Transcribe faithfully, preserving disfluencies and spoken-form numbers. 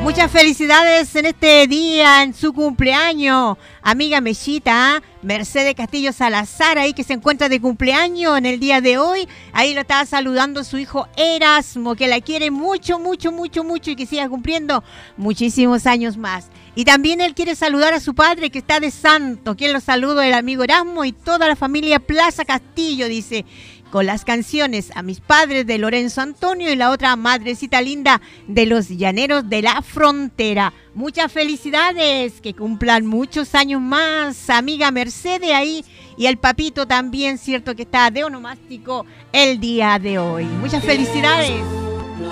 Muchas felicidades en este día, en su cumpleaños, amiga Mechita, ¿eh? Mercedes Castillo Salazar, ahí que se encuentra de cumpleaños en el día de hoy. Ahí lo estaba saludando su hijo Erasmo, que la quiere mucho, mucho, mucho, mucho y que siga cumpliendo muchísimos años más. Y también él quiere saludar a su padre, que está de santo. Quien lo saludo, el amigo Erasmo y toda la familia Plaza Castillo, dice, con las canciones A mis padres de Lorenzo Antonio y la otra Madrecita Linda de los Llaneros de la Frontera. Muchas felicidades, que cumplan muchos años más, amiga Mercedes ahí, y el papito también, cierto que está de onomástico el día de hoy. Muchas felicidades.